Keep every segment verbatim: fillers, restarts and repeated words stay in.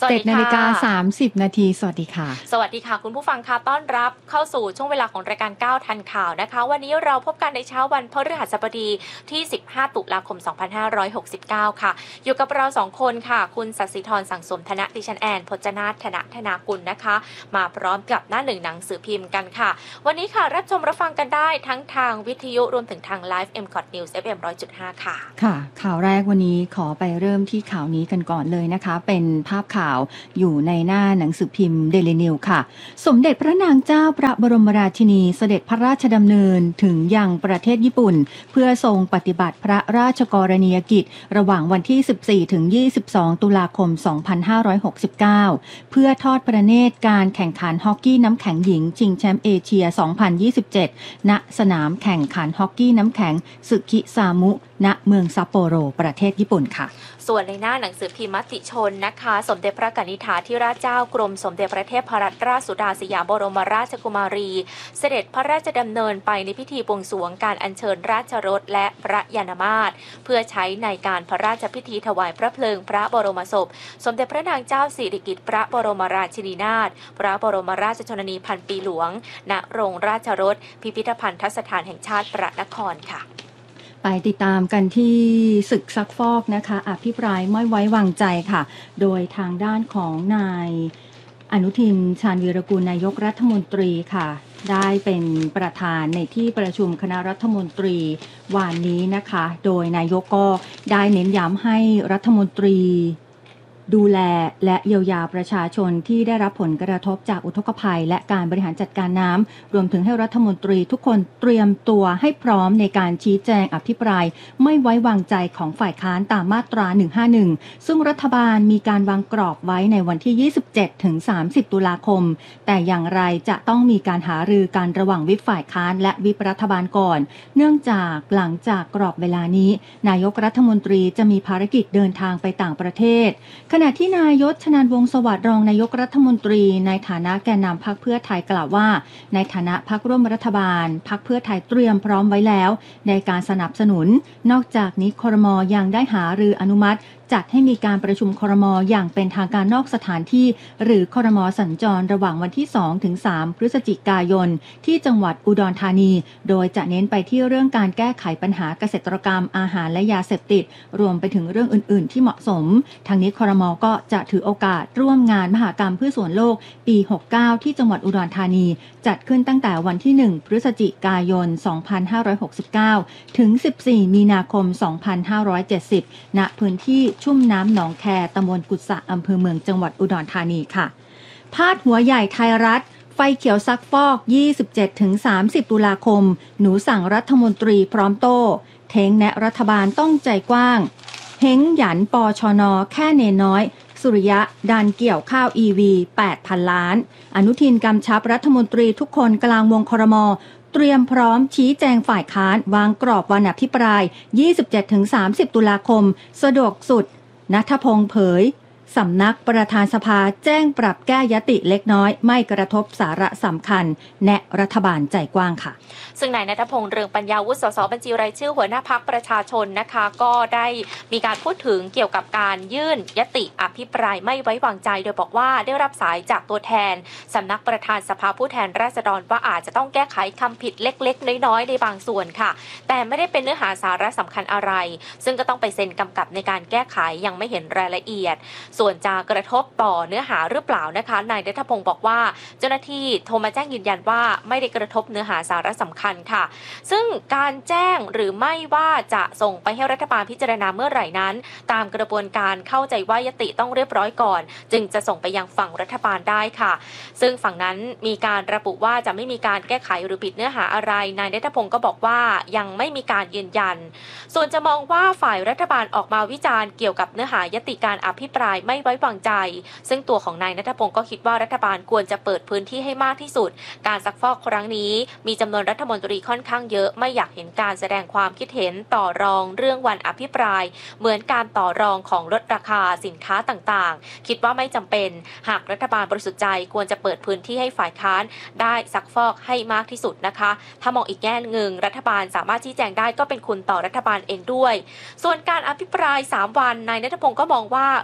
เจ็ดนาฬิกาสามสิบนาทีสวัสดีค่ะสวัสดีค่ะคุณผู้ฟังค่ะต้อนรับเข้าสู่ช่วงเวลาของรายการก้าวทันข่าวนะคะวันนี้เราพบกันในเช้าวันพฤหัสบดีที่สิบห้าตุลาคมสองพันห้าร้อยหกสิบเก้าค่ะอยู่กับเราสองคนค่ะคุณศศิธรสังสมธนะดิฉันแอนพจนาถธนธนากุลนะคะมาพร้อมกับหน้าหนึ่งหนังสือพิมพ์กันค่ะวันนี้ค่ะรับชมรับฟังกันได้ทั้งทางวิทยุรวมถึงทางไลฟ์ เอ็ม คอท News เอฟ เอ็ม หนึ่งร้อยจุดห้า ค่ะค่ะข่าวแรกวันนี้ขอไปเริ่มที่ข่าวนี้กันก่อนเลยนะคะเป็นภาพข่าวอยู่ในหน้าหนังสือพิมพ์เดลินิวค่ะสมเด็จพระนางเจ้าพระบรมราชินีเสด็จพระราชดำเนินถึงยังประเทศญี่ปุ่นเพื่อทรงปฏิบัติพระราชกรณียกิจระหว่างวันที่สิบสี่ถึงยี่สิบสองตุลาคมสองพันห้าร้อยหกสิบเก้าเพื่อทอดพระเนตรการแข่งขันฮอกกี้น้ำแข็งหญิงชิงแชมป์เอเชียสองพันยี่สิบเจ็ดณสนามแข่งขันฮอกกี้น้ำแข็งสึกิซามุณเมืองซัปโปโรประเทศญี่ปุ่นค่ะส่วนในหน้าหนังสือพิมพ์มติชนนะคะสมเด็จพระกนิษฐาธิราชเจ้ากรมสมเด็จพระเทพรัตนราชสุดาสยามบรมราชกุมารีเสด็จพระราชดำเนินไปในพิธีบวงสรวงการอัญเชิญราชรถและพระยานมาศเพื่อใช้ในการพระราชพิธีถวายพระเพลิงพระบรมศพสมเด็จพระนางเจ้าสิริกิติ์พระบรมราชินีนาถพระบรมราชชนนีพันปีหลวงณโรงราชรถพิพิธภัณฑสถานแห่งชาติพระนครค่ะไปติดตามกันที่ศึกซักฟอกนะคะอภิปรายไม่ไว้วางใจค่ะโดยทางด้านของนายอนุทินชาญวีรกูลนายกรัฐมนตรีค่ะได้เป็นประธานในที่ประชุมคณะรัฐมนตรีวันนี้นะคะโดยนายกก็ได้เน้นย้ำให้รัฐมนตรีดูแลและเยียวยาประชาชนที่ได้รับผลกระทบจากอุทกภัยและการบริหารจัดการน้ำรวมถึงให้รัฐมนตรีทุกคนเตรียมตัวให้พร้อมในการชี้แจงอภิปรายไม่ไว้วางใจของฝ่ายค้านตามมาตราหนึ่งห้าหนึ่งซึ่งรัฐบาลมีการวางกรอบไว้ในวันที่ยี่สิบเจ็ดถึงสามสิบตุลาคมแต่อย่างไรจะต้องมีการหารือกันระหว่างวิปฝ่ายค้านและวิปรัฐบาลก่อนเนื่องจากหลังจากกรอบเวลานี้นายกรัฐมนตรีจะมีภารกิจเดินทางไปต่างประเทศขณะที่นายกชนันท์วงศ์สวัสดิ์รองนายกรัฐมนตรีในฐานะแกนนำพรรคเพื่อไทยกล่าวว่าในฐานะพรรคร่วมรัฐบาลพรรคเพื่อไทยเตรียมพร้อมไว้แล้วในการสนับสนุนนอกจากนี้ครม.ยังได้หารืออนุมัติจัดให้มีการประชุมครม.อย่างเป็นทางการนอกสถานที่หรือครม.สัญจรระหว่างวันที่สองถึงสามพฤศจิกายนที่จังหวัดอุดรธานีโดยจะเน้นไปที่เรื่องการแก้ไขปัญหาเกษตรกรรมอาหารและยาเสพติดรวมไปถึงเรื่องอื่นๆที่เหมาะสมทางนี้ครม.ก็จะถือโอกาสร่วมงานมหกรรมพืชสวนโลกปีหกสิบเก้าที่จังหวัดอุดรธานีจัดขึ้นตั้งแต่วันที่หนึ่งพฤศจิกายนสองพันห้าร้อยหกสิบเก้าถึงสิบสี่มีนาคมสองพันห้าร้อยเจ็ดสิบณพื้นที่ชุ่มน้ำหนองแคตำบลกุศะอำเภอเมืองจังหวัดอุดรธานีค่ะพาดหัวใหญ่ไทยรัฐไฟเขียวซักฟอก ยี่สิบเจ็ดถึงสามสิบ ตุลาคมหนูสั่งรัฐมนตรีพร้อมโต้เท้งแนะรัฐบาลต้องใจกว้างเฮ้งหยันปชนแค่เนน้อยสุริยะดันเกี่ยวข้าว อี วี แปดพัน ล้านอนุทินกำชับรัฐมนตรีทุกคนกลางวงครม.เตรียมพร้อมชี้แจงฝ่ายค้านวางกรอบวันอภิปราย ยี่สิบเจ็ดถึงสามสิบ ตุลาคมสะดวกสุดณัฐพงษ์เผยสำนักประธานสภาแจ้งปรับแก้ยติเล็กน้อยไม่กระทบสาระสำคัญแนะรัฐบาลใจกว้างค่ะซึ่งนายณัฐพงษ์เรืองปัญญาวุฒิสสบัญชีรายชื่อหัวหน้าพรรคประชาชนนะคะก็ได้มีการพูดถึงเกี่ยวกับการยื่นยติอภิปรายไม่ไว้วางใจโดยบอกว่าได้รับสายจากตัวแทนสำนักประธานสภาผู้แทนราษฎรว่าอาจจะต้องแก้ไขคำผิดเล็กๆน้อยๆในบางส่วนค่ะแต่ไม่ได้เป็นเนื้อหาสาระสำคัญอะไรซึ่งก็ต้องไปเซ็นกำกับในการแก้ไขยังไม่เห็นรายละเอียดส่วนจะกระทบต่อเนื้อหาหรือเปล่านะคะนายณัฐพงศ์บอกว่าเจ้าหน้าที่โทรมาแจ้งยืนยันว่าไม่ได้กระทบเนื้อหาสาระสำคัญค่ะซึ่งการแจ้งหรือไม่ว่าจะส่งไปให้รัฐบาลพิจารณาเมื่อไหร่นั้นตามกระบวนการเข้าใจว่ายติต้องเรียบร้อยก่อนจึงจะส่งไปยังฝั่งรัฐบาลได้ค่ะซึ่งฝั่งนั้นมีการระบุว่าจะไม่มีการแก้ไขหรือปิดเนื้อหาอะไรนายณัฐพงศ์ก็บอกว่ายังไม่มีการยืนยันส่วนจะมองว่าฝ่ายรัฐบาลออกมาวิจารณ์เกี่ยวกับเนื้อหายติการอภิปรายไม่ไว้วางใจซึ่งตัวของนายณัฐพงศ์ก็คิดว่ารัฐบาลควรจะเปิดพื้นที่ให้มากที่สุดการซักฟอกครั้งนี้มีจำนวนรัฐมนตรีค่อนข้างเยอะไม่อยากเห็นการแสดงความคิดเห็นต่อรองเรื่องวันอภิปรายเหมือนการต่อรองของลดราคาสินค้าต่างๆคิดว่าไม่จำเป็นหากรัฐบาลบริสุทธิ์ใจควรจะเปิดพื้นที่ให้ฝ่ายค้านได้ซักฟอกให้มากที่สุดนะคะถ้ามองอีกแง่นึงรัฐบาลสามารถชี้แจงได้ก็เป็นคุณต่อรัฐบาลเองด้วยส่วนการอภิปรายสามวันนายณัฐพงศ์ก็มองว่าเรื่องรายละ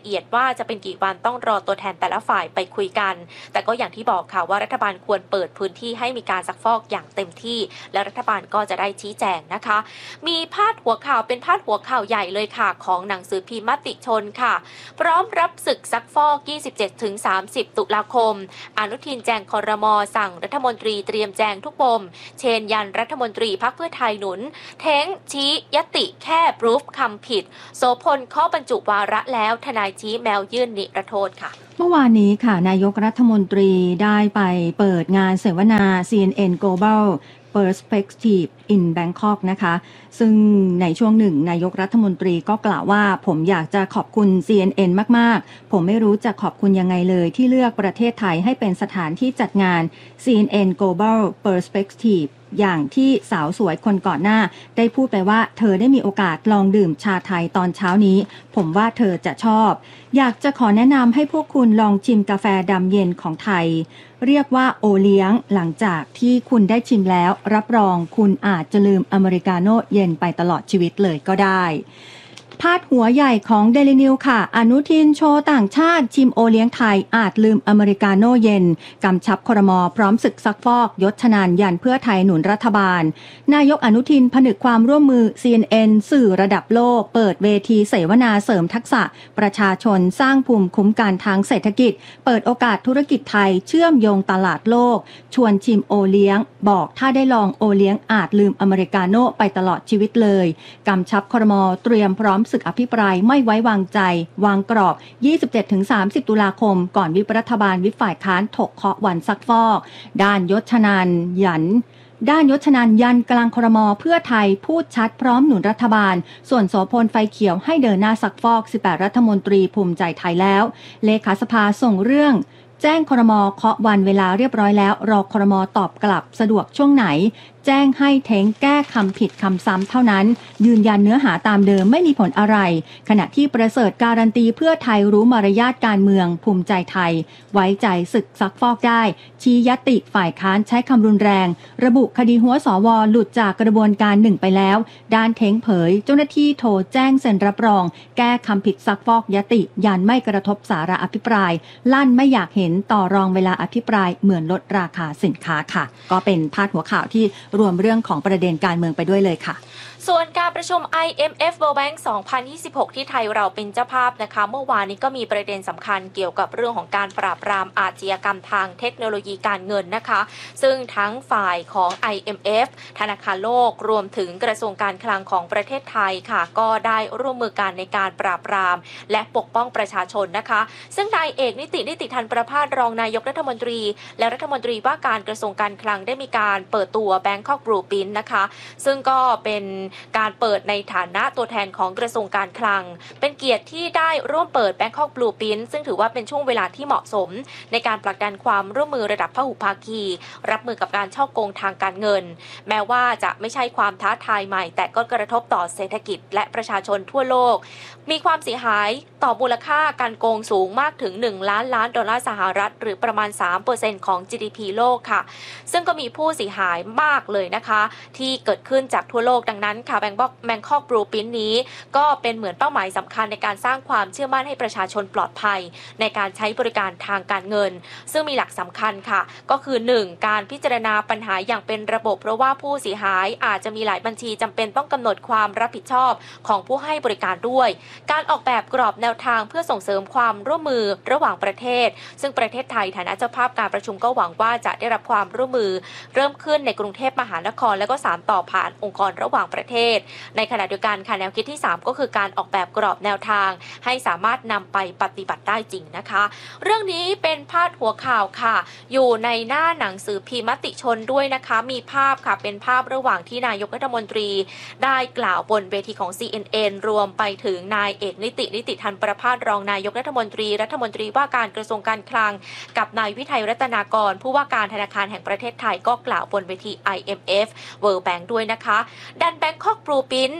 เอียดว่าจะเป็นกี่วันต้องรอตัวแทนแต่ละฝ่ายไปคุยกันแต่ก็อย่างที่บอกค่ะว่ารัฐบาลควรเปิดพื้นที่ให้มีการซักฟอกอย่างเต็มที่และรัฐบาลก็จะได้ชี้แจงนะคะมีพาดหัวข่าวเป็นพาดหัวข่าวใหญ่เลยค่ะของหนังสือพิมพ์มติชนค่ะพร้อมรับศึกซักฟอก ยี่สิบเจ็ดถึงสามสิบ ตุลาคมอนุทินแจงครม.สั่งรัฐมนตรีเตรียมแจงทุกปมเชนยันรัฐมนตรีพรรคเพื่อไทยหนุนเท้งชี้ยติแค่ปรูฟคำผิดโสพลข้อบรรจุวาระแล้วทนายชี้แมวยื่นนิรโทษค่ะเมื่อวานนี้ค่ะนายกรัฐมนตรีได้ไปเปิดงานเสวนา ซี เอ็น เอ็น Global Perspective in Bangkok นะคะซึ่งในช่วงหนึ่งนายกรัฐมนตรีก็กล่าวว่าผมอยากจะขอบคุณ ซี เอ็น เอ็น มากๆผมไม่รู้จะขอบคุณยังไงเลยที่เลือกประเทศไทยให้เป็นสถานที่จัดงาน ซี เอ็น เอ็น Global Perspective อย่างที่สาวสวยคนก่อนหน้าได้พูดไปว่าเธอได้มีโอกาสลองดื่มชาไทยตอนเช้านี้ผมว่าเธอจะชอบอยากจะขอแนะนำให้พวกคุณลองชิมกาแฟดำเย็นของไทยเรียกว่าโอเลี้ยงหลังจากที่คุณได้ชิมแล้วรับรองคุณอาจจะลืมอเมริกาโน่เย็นไปตลอดชีวิตเลยก็ได้พาดหัวใหญ่ของ Daily News ค่ะอนุทินโชว์ต่างชาติชิมโอเลี้ยงไทยอาจลืมอเมริกาโน่เย็นกำชับครม.พร้อมศึกซักฟอกยศชนานยันเพื่อไทยหนุนรัฐบาลนายกอนุทินผนึกความร่วมมือ ซี เอ็น เอ็น สื่อระดับโลกเปิดเวทีเสวนาเสริมทักษะประชาชนสร้างภูมิคุ้มกันทางเศรษฐกิจเปิดโอกาสธุรกิจไทยเชื่อมโยงตลาดโลกชวนชิมโอเลี้ยงบอกถ้าได้ลองโอเลี้ยงอาจลืมอเมริกาโน่ไปตลอดชีวิตเลยกำชับครม.เตรียมพร้อมศึกอภิปรายไม่ไว้วางใจวางกรอบ ยี่สิบเจ็ดถึงสามสิบ ตุลาคมก่อนวิปรัฐบาลวิปฝ่ายค้านถกเคาะวันซักฟอกด้านยศชนานยันด้านยศชนานยันกลางครม.เพื่อไทยพูดชัดพร้อมหนุนรัฐบาลส่วนโสพลไฟเขียวให้เดินหน้าซักฟอกสิบแปดรัฐมนตรีภูมิใจไทยแล้วเลขาสภาส่งเรื่องแจ้งครม.เคาะวันเวลาเรียบร้อยแล้วรอครม.ตอบกลับสะดวกช่วงไหนแจ้งให้เท้งแก้คำผิดคำซ้ำเท่านั้นยืนยันเนื้อหาตามเดิมไม่มีผลอะไรขณะที่ประเสริฐการันตีเพื่อไทยรู้มารยาทการเมืองภูมิใจไทยไว้ใจศึกซักฟอกได้ชี้ยติฝ่ายค้านใช้คำรุนแรงระบุคดีหัวสวหลุดจากกระบวนการหนึ่งไปแล้วด้านเท้งเผยเจ้าหน้าที่โทรแจ้งเซ็นรับรองแก้คำผิดซักฟอกยติยันไม่กระทบสาระอภิปรายลั่นไม่อยากเห็นต่อรองเวลาอภิปรายเหมือนลดราคาสินค้าค่ะก็เป็นพาดหัวข่าวที่รวมเรื่องของประเด็นการเมืองไปด้วยเลยค่ะส่วนการประชุม ไอ เอ็ม เอฟ World Bank สองพันยี่สิบหก ที่ไทยเราเป็นเจ้าภาพนะคะเมื่อวานนี้ก็มีประเด็นสำคัญเกี่ยวกับเรื่องของการปราบปรามอาชญากรรมทางเทคโนโลยีการเงินนะคะซึ่งทั้งฝ่ายของ ไอ เอ็ม เอฟ ธนาคารโลกรวมถึงกระทรวงการคลังของประเทศไทยค่ะก็ได้ร่วมมือกันในการปราบปรามและปกป้องประชาชนนะคะซึ่งนายเอกนิตินิติธันประภาสรองนายกรัฐมนตรีและรัฐมนตรีว่าการกระทรวงการคลังได้มีการเปิดตัว Bangkok Blueprint นะคะซึ่งก็เป็นการเปิดในฐานะตัวแทนของกระทรวงการคลังเป็นเกียรติที่ได้ร่วมเปิด Bangkok Blueprint ซึ่งถือว่าเป็นช่วงเวลาที่เหมาะสมในการผลักดันความร่วมมือระดับพหุภาคีรับมือกับการฉ้อโกงทางการเงินแม้ว่าจะไม่ใช่ความท้าทายใหม่แต่ก็กระทบต่อเศรษฐกิจและประชาชนทั่วโลกมีความเสียหายต่อมูลค่าการโกงสูงมากถึงหนึ่งล้านล้านดอลลาร์สหรัฐหรือประมาณ สามเปอร์เซ็นต์ ของ จี ดี พี โลกค่ะซึ่งก็มีผู้เสียหายมากเลยนะคะที่เกิดขึ้นจากทั่วโลกดังนั้นค่ะ Bangkok Blueprint นี้ก็เป็นเหมือนเป้าหมายสำคัญในการสร้างความเชื่อมั่นให้ประชาชนปลอดภัยในการใช้บริการทางการเงินซึ่งมีหลักสำคัญค่ะก็คือ หนึ่ง การพิจารณาปัญหาอย่างเป็นระบบเพราะว่าผู้เสียหายอาจจะมีหลายบัญชีจำเป็นต้องกำหนดความรับผิดชอบของผู้ให้บริการด้วยการออกแบบกรอบแนวทางเพื่อส่งเสริมความร่วมมือระหว่างประเทศซึ่งประเทศไทยฐานะเจ้าภาพการประชุมก็หวังว่าจะได้รับความร่วมมือเริ่มขึ้นในกรุงเทพมหานครและก็สานต่อผ่านองค์กรระหว่างประเทศในขณะเดียวกันค่ะแนวคิดที่สามก็คือการออกแบบกรอบแนวทางให้สามารถนำไปปฏิบัติได้จริงนะคะเรื่องนี้เป็นพาดหัวข่าวค่ะอยู่ในหน้าหนังสือพิมพ์มติชนด้วยนะคะมีภาพค่ะเป็นภาพระหว่างที่นายกรัฐมนตรีได้กล่าวบนเวทีของ ซี เอ็น เอ็น รวมไปถึงนายเอกนิตินิติธันประภาสรองนายกรัฐมนตรีรัฐมนตรีว่าการกระทรวงการคลังกับนายวิทัยรัตนากรผู้ว่าการธนาคารแห่งประเทศไทยก็กล่าวบนเวที ไอ เอ็ม เอฟ World Bank ด้วยนะคะดัน Bangkok Blueprint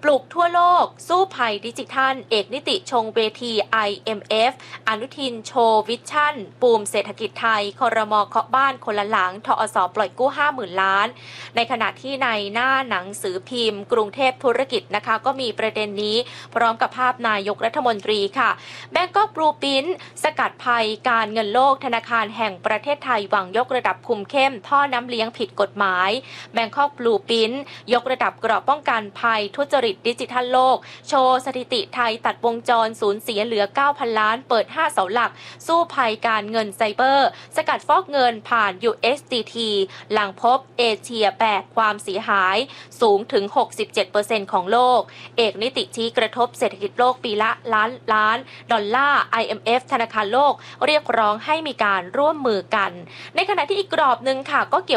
ปลุกทั่วโลกสู้ภัยดิจิทัลเอกนิติชงเวที ไอ เอ็ม เอฟ อนุทินโชว์วิชั่นปูมเศรษฐกิจไทยครม.เคาะบ้านคนละหลังทอส.ปล่อยกู้ ห้าหมื่น ล้านในขณะที่ในหน้าหนังสือพิมพ์กรุงเทพธุรกิจนะคะก็มีประเด็นนี้พร้อมกับภาพนายกรัฐมนตรีค่ะแบงก์ก็บลูปินสกัดภัยการเงินโลกธนาคารแห่งประเทศไทยหวังยกระดับคุมเข้มท่อน้ำเลี้ยงผิดกฎหมายแบงก์บลูปินยกระดับเกราะป้องกันภัยทุจริตดิจิทัลโลกโชว์สถิติไทยตัดวงจรสูญเสียเหลือ เก้าพัน ล้านเปิดห้าเสาหลักสู้ภัยการเงินไซเบอร์สกัดฟอกเงินผ่าน ยู เอส ดี ที หลังพบเอเชียแบกความเสียหายสูงถึง หกสิบเจ็ดเปอร์เซ็นต์ ของโลกเอกนิติชี้กระทบเศรษฐกิจโลกปีละล้านล้านดอลลาร์ ไอ เอ็ม เอฟ ธนาคารโลกเรียกร้องให้มีการร่วมมือกันในขณะที่อีกกรอบหนึ่งค่ะก็เกี่ยว